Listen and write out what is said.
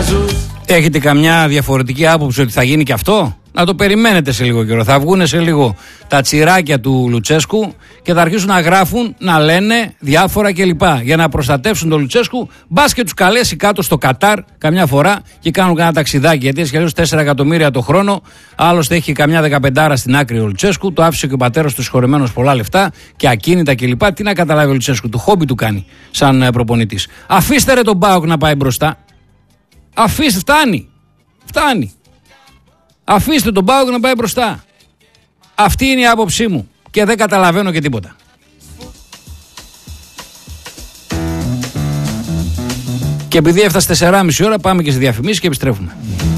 Έχετε καμιά διαφορετική άποψη ότι θα γίνει και αυτό? Να το περιμένετε σε λίγο καιρό. Θα βγουν σε λίγο τα τσιράκια του Λουτσέσκου και θα αρχίσουν να γράφουν, να λένε διάφορα κλπ. Για να προστατεύσουν τον Λουτσέσκου. Μπας και τους καλέσει κάτω στο Κατάρ καμιά φορά και κάνουν κανένα ταξιδάκι. Γιατί έχει αλλιώς 4 εκατομμύρια το χρόνο. Άλλωστε έχει καμιά 15 στην άκρη ο Λουτσέσκου. Το άφησε και ο πατέρας του συγχωρεμένος πολλά λεφτά και ακίνητα κλπ. Τι να καταλάβει ο Λουτσέσκου? Το χόμπι του κάνει σαν προπονητής. Αφήστε ρε τον ΠΑΟΚ να πάει μπροστά. Αφήστε, φτάνει. Αφήστε τον ΠΑΟΚ να πάει μπροστά. Αυτή είναι η άποψή μου και δεν καταλαβαίνω και τίποτα. Και επειδή έφτασε 4,5 ώρα, πάμε και στη διαφημίσεις και επιστρέφουμε.